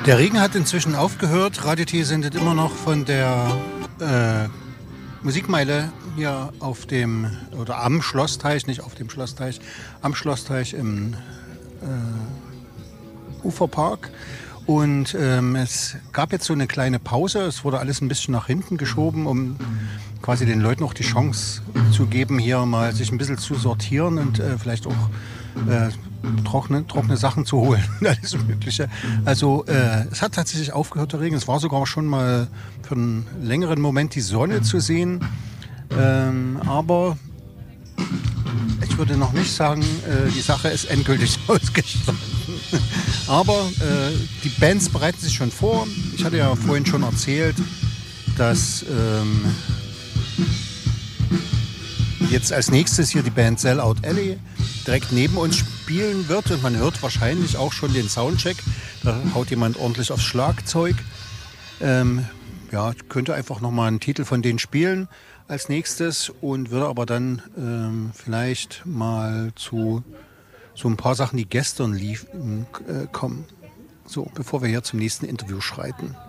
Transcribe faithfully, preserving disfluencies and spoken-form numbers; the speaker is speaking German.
Der Regen hat inzwischen aufgehört. Radio T sendet immer noch von der äh, Musikmeile hier auf dem, oder am Schlossteich, nicht auf dem Schlossteich, am Schlossteich im äh, Uferpark. Und ähm, es gab jetzt so eine kleine Pause. Es wurde alles ein bisschen nach hinten geschoben, um quasi den Leuten auch die Chance zu geben, hier mal sich ein bisschen zu sortieren und äh, vielleicht auch äh, trockene, trockene Sachen zu holen. Alles Mögliche. Also äh, es hat tatsächlich aufgehört, der Regen. Es war sogar schon mal für einen längeren Moment die Sonne zu sehen. Ähm, aber ich würde noch nicht sagen, äh, die Sache ist endgültig ausgestanden. Aber äh, die Bands bereiten sich schon vor. Ich hatte ja vorhin schon erzählt, dass ähm, jetzt als nächstes hier die Band Sellout Alley direkt neben uns spielen wird. Und man hört wahrscheinlich auch schon den Soundcheck. Da haut jemand ordentlich aufs Schlagzeug. Ähm, ja, könnte einfach nochmal einen Titel von denen spielen als nächstes und würde aber dann ähm, vielleicht mal zu so ein paar Sachen, die gestern liefen, äh, kommen. So, bevor wir hier zum nächsten Interview schreiten.